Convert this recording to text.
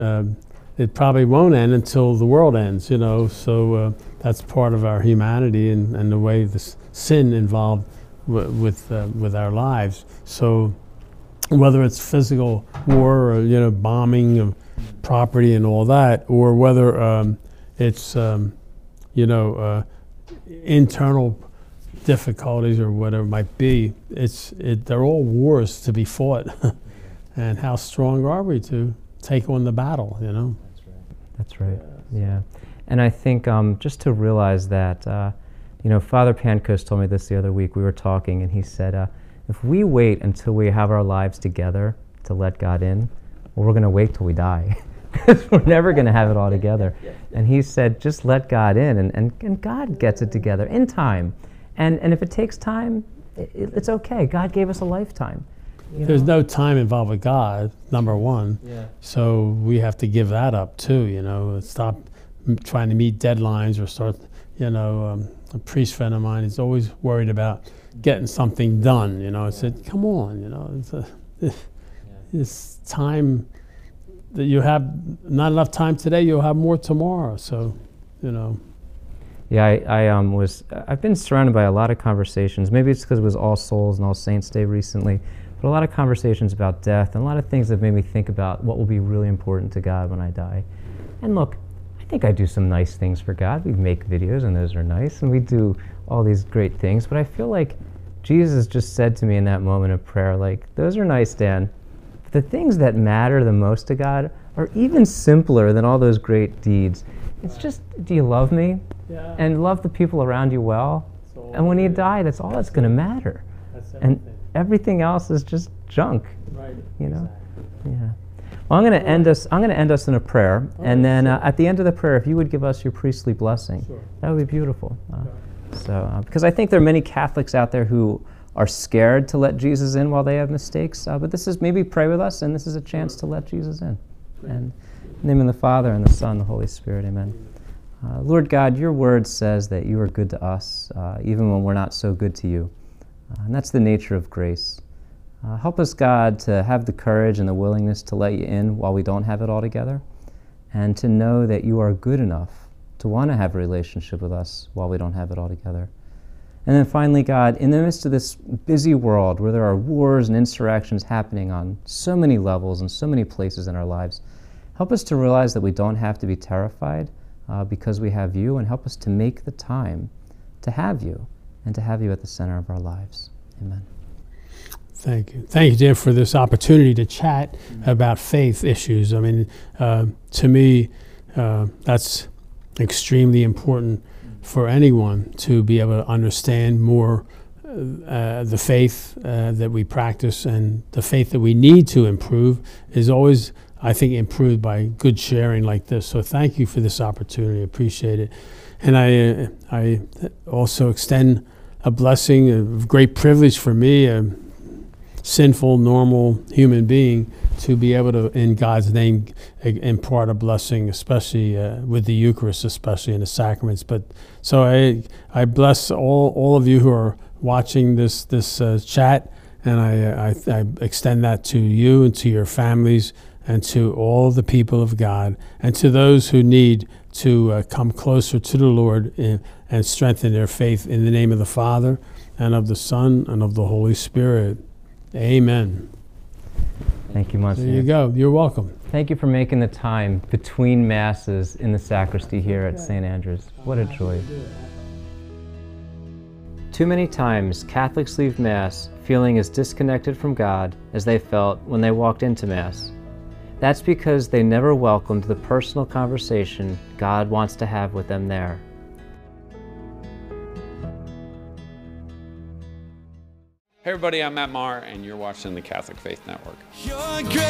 it probably won't end until the world ends, you know. So that's part of our humanity and the way the sin involved with our lives. So whether it's physical war or, you know, bombing of property and all that, or whether it's you know, internal difficulties or whatever it might be, they're all wars to be fought. And how strong are we to take on the battle, you know? That's right. Yeah. And I think just to realize that, you know, Father Pankos told me this the other week. We were talking, and he said, if we wait until we have our lives together to let God in, well, we're going to wait till we die. Because we're never going to have it all together. And he said, just let God in, and God gets it together in time. And if it takes time, it's okay. God gave us a lifetime. There's no time involved with God, number one. Yeah. So we have to give that up too, you know. Stop trying to meet deadlines or start, you know, a priest friend of mine is always worried about getting something done, you know. I said, come on, you know, it's time that you have not enough time today, you'll have more tomorrow. So, you know. Yeah, I've been surrounded by a lot of conversations. Maybe it's because it was All Souls and All Saints Day recently, but a lot of conversations about death and a lot of things that made me think about what will be really important to God when I die. And look, I think I do some nice things for God. We make videos and those are nice, and we do all these great things, but I feel like Jesus just said to me in that moment of prayer, like, those are nice, Dan. The things that matter the most to God are even simpler than all those great deeds. It's just, do you love me? Yeah. And love the people around you well? And when you die, that's all that's going to matter. And everything else is just junk. Right. You know? Exactly. Yeah. Well, I'm going to end us. I'm going to end us in a prayer, and then at the end of the prayer, if you would give us your priestly blessing, that would be beautiful. Because I think there are many Catholics out there who are scared to let Jesus in while they have mistakes. But this is, maybe pray with us, and this is a chance to let Jesus in. And in the name of the Father, and the Son, and the Holy Spirit, amen. Lord God, your word says that you are good to us, even when we're not so good to you. And that's the nature of grace. Help us, God, to have the courage and the willingness to let you in while we don't have it all together, and to know that you are good enough to want to have a relationship with us while we don't have it all together. And then finally, God, in the midst of this busy world where there are wars and insurrections happening on so many levels and so many places in our lives, help us to realize that we don't have to be terrified because we have you, and help us to make the time to have you and to have you at the center of our lives. Amen. Thank you. Thank you, Dan, for this opportunity to chat about faith issues. I mean, to me, that's extremely important for anyone to be able to understand more the faith that we practice, and the faith that we need to improve is always, I think, improved by good sharing like this. So thank you for this opportunity. I appreciate it. And I also extend a blessing, a great privilege for me, a sinful, normal human being, to be able to, in God's name, impart a blessing, especially with the Eucharist, especially in the sacraments. But so I bless all of you who are watching this chat, and I extend that to you and to your families and to all the people of God, and to those who need to come closer to the Lord and strengthen their faith, in the name of the Father and of the Son and of the Holy Spirit. Amen. Thank you, Monsignor. There you go. You're welcome. Thank you for making the time between Masses in the sacristy here at St. Andrews. What a joy. Too many times, Catholics leave Mass feeling as disconnected from God as they felt when they walked into Mass. That's because they never welcomed the personal conversation God wants to have with them there. Hey everybody, I'm Matt Maher, and you're watching the Catholic Faith Network.